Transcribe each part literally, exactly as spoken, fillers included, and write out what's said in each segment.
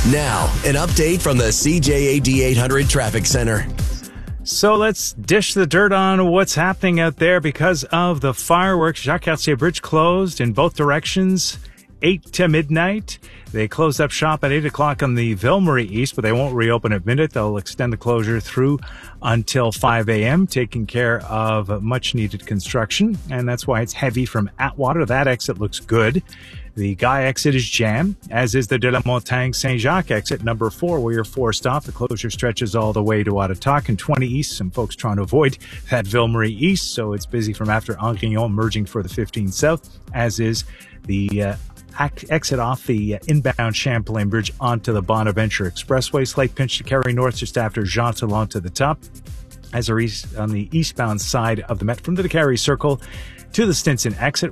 Now, an update from the C J A D eight hundred Traffic Center. So let's dish the dirt on what's happening out there because of the fireworks. Jacques-Cartier Bridge closed in both directions, eight to midnight. They closed up shop at eight o'clock on the Ville-Marie East, but they won't reopen at midnight. They'll extend the closure through until five a.m., taking care of much-needed construction. And that's why it's heavy from Atwater. That exit looks good. The Guy exit is jammed, as is the De la Montagne Saint-Jacques exit, number four, where you're forced off. The closure stretches all the way to Ottatak and twenty East. Some folks trying to avoid that Ville-Marie East, so it's busy from after Angrignon, merging for the fifteen South, as is the uh, exit off the inbound Champlain Bridge onto the Bonaventure Expressway. Slight pinch to Carry North just after Jean Talon to the top. As a east, on the eastbound side of the Met, from the Carry Circle to the Stinson exit.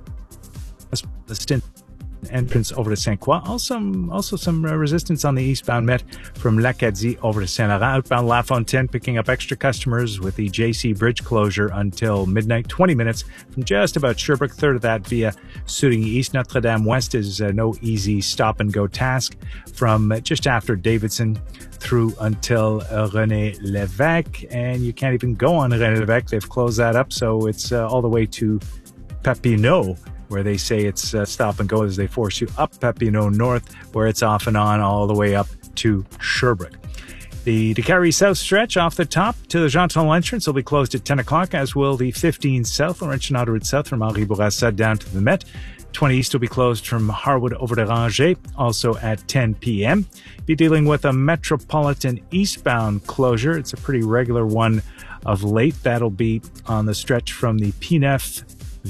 The Stinson entrance over to Saint Croix. Also, also some uh, resistance on the eastbound Met from L'Acadie over to Saint Laurent. Outbound La Fontaine picking up extra customers with the J C Bridge closure until midnight. twenty minutes from just about Sherbrooke. Third of that via Soudigny East. Notre Dame West is uh, no easy stop and go task from uh, just after Davidson through until uh, René Lévesque. And you can't even go on René Lévesque. They've closed that up. So it's uh, all the way to Papineau, where they say it's uh, stop and go as they force you up Papineau North, where it's off and on all the way up to Sherbrooke. The DeCarry South stretch off the top to the Jean Talon entrance will be closed at ten o'clock, as will the fifteen South, Laurentian Autoroute South from Henri Bourassa down to the Met. twenty East will be closed from Harwood over to Ranger, also at ten p.m. Be dealing with a Metropolitan eastbound closure. It's a pretty regular one of late. That'll be on the stretch from the P N F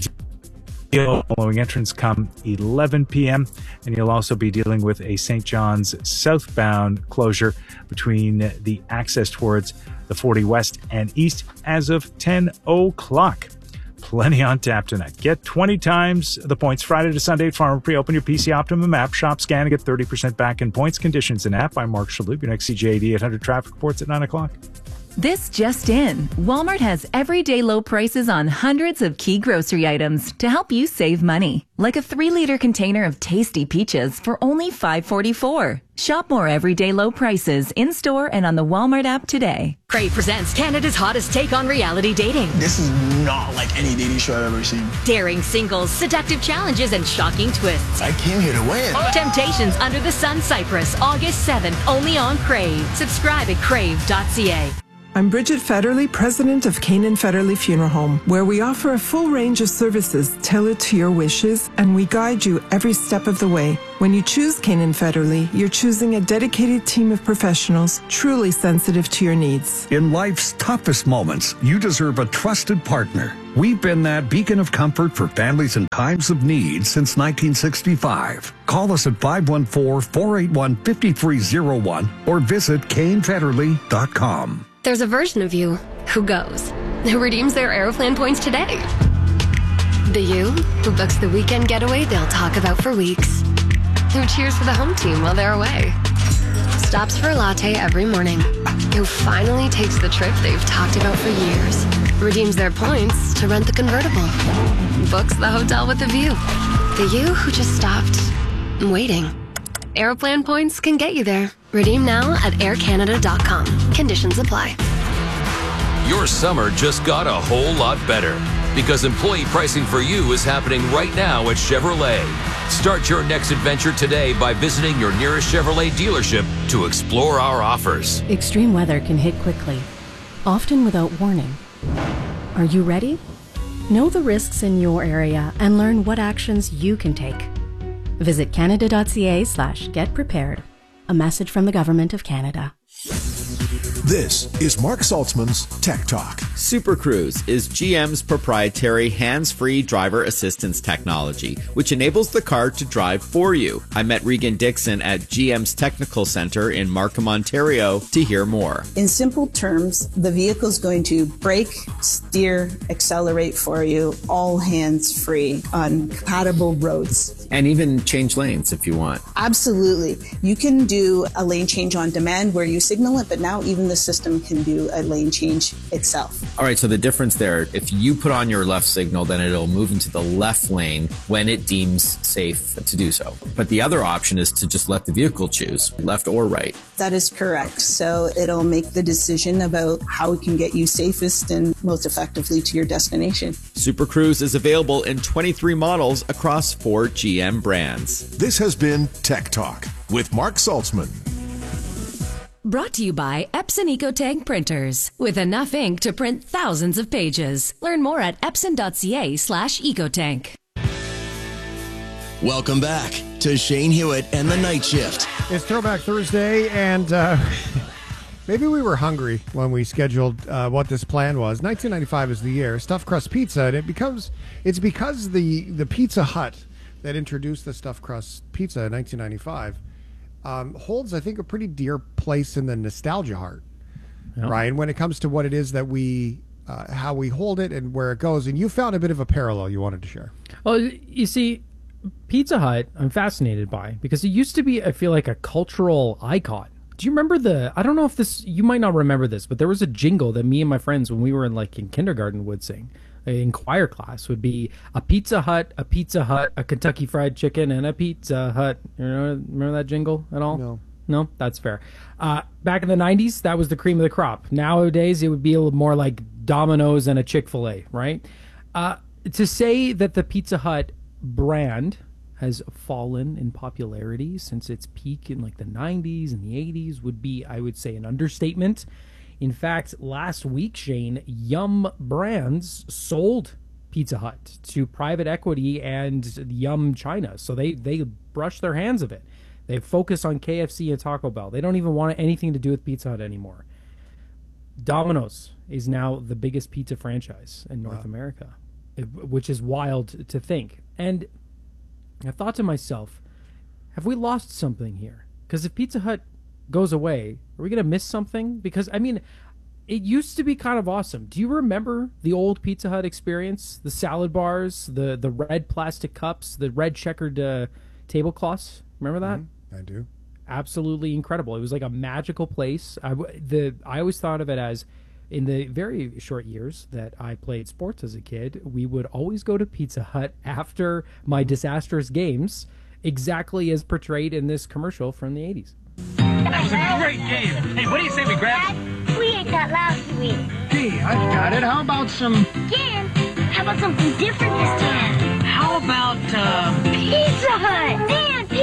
following entrance come eleven p.m. And you'll also be dealing with a Saint John's southbound closure between the access towards the forty West and East as of ten o'clock. Plenty on tap tonight. Get twenty times the points Friday to Sunday at Farmer Pre-Open your P C Optimum app. Shop, scan, and get thirty percent back in points. Conditions in app. I'm Mark Shalhoub. Your next C J A D eight hundred traffic reports at nine o'clock. This just in. Walmart has everyday low prices on hundreds of key grocery items to help you save money. Like a three liter container of tasty peaches for only five forty-four. Shop more everyday low prices in-store and on the Walmart app today. Crave presents Canada's hottest take on reality dating. This is not like any dating show I've ever seen. Daring singles, seductive challenges, and shocking twists. I came here to win. Temptations Under the Sun Cyprus, August seventh, only on Crave. Subscribe at crave dot c a. I'm Bridget Federley, president of Canaan Federley Funeral Home, where we offer a full range of services tailored to your wishes, and we guide you every step of the way. When you choose Canaan Federley, you're choosing a dedicated team of professionals truly sensitive to your needs. In life's toughest moments, you deserve a trusted partner. We've been that beacon of comfort for families in times of need since nineteen sixty-five. Call us at five one four, four eight one, five three zero one or visit Kane Federley dot com. There's a version of you who goes, who redeems their Aeroplan points today. The you who books the weekend getaway they'll talk about for weeks. Who cheers for the home team while they're away. Stops for a latte every morning. Who finally takes the trip they've talked about for years. Redeems their points to rent the convertible. Books the hotel with a view. The you who just stopped waiting. Aeroplan points can get you there. Redeem now at air canada dot com. Conditions apply. Your summer just got a whole lot better because employee pricing for you is happening right now at Chevrolet. Start your next adventure today by visiting your nearest Chevrolet dealership to explore our offers. Extreme weather can hit quickly, often without warning. Are you ready? Know the risks in your area and learn what actions you can take. Visit canada dot c a slash get prepared. A message from the Government of Canada. This is Mark Saltzman's Tech Talk. Super Cruise is G M's proprietary hands-free driver assistance technology, which enables the car to drive for you. I met Regan Dixon at G M's Technical Center in Markham, Ontario to hear more. In simple terms, the vehicle is going to brake, steer, accelerate for you, all hands-free on compatible roads. And even change lanes if you want. Absolutely. You can do a lane change on demand where you signal it, but now even the the system can do a lane change itself. All right, so the difference there, if you put on your left signal, then it'll move into the left lane when it deems safe to do so. But the other option is to just let the vehicle choose, left or right. That is correct. So it'll make the decision about how it can get you safest and most effectively to your destination. Super Cruise is available in twenty-three models across four G M brands. This has been Tech Talk with Mark Saltzman. Brought to you by Epson EcoTank printers. With enough ink to print thousands of pages. Learn more at epson.ca slash EcoTank. Welcome back to Shane Hewitt and the Night Shift. It's Throwback Thursday, and uh, maybe we were hungry when we scheduled uh, what this plan was. nineteen ninety-five is the year. Stuffed crust pizza, and it becomes it's because the the Pizza Hut that introduced the stuffed crust pizza in nineteen ninety-five um, holds, I think, a pretty dear place in the nostalgia heart, yep. Ryan, when it comes to what it is that we, uh, how we hold it and where it goes. And you found a bit of a parallel you wanted to share. Well, you see, Pizza Hut, I'm fascinated by, because it used to be, I feel like, a cultural icon. Do you remember the, I don't know if this, you might not remember this, but there was a jingle that me and my friends, when we were in like in kindergarten, would sing. In choir class would be a Pizza Hut, a Pizza Hut, a Kentucky Fried Chicken, and a Pizza Hut. You know, remember that jingle at all? No. No? That's fair. Uh, back in the nineties, that was the cream of the crop. Nowadays, it would be a little more like Domino's and a Chick-fil-A, right? Uh, to say that the Pizza Hut brand has fallen in popularity since its peak in like the nineties and the eighties would be, I would say, an understatement. In fact, last week, Shane, Yum Brands sold Pizza Hut to private equity and Yum China. So they, they brushed their hands of it. They focus on K F C and Taco Bell. They don't even want anything to do with Pizza Hut anymore. Domino's is now the biggest pizza franchise in North wow. America, which is wild to think. And I thought to myself, have we lost something here? Because if Pizza Hut goes away, are we going to miss something? Because, I mean, it used to be kind of awesome. Do you remember the old Pizza Hut experience? The salad bars, the, the red plastic cups, the red checkered uh, tablecloths? Remember that? Mm-hmm. I do. Absolutely incredible. It was like a magical place. I, the, I always thought of it as, in the very short years that I played sports as a kid, we would always go to Pizza Hut after my disastrous games, exactly as portrayed in this commercial from the eighties. That was a great game. Hey, what do you say we grab? Dad, we ate that last week. Gee, I've got it. How about some... Again? How about something different this time? How about, uh... Pizza Hut! Man, Pizza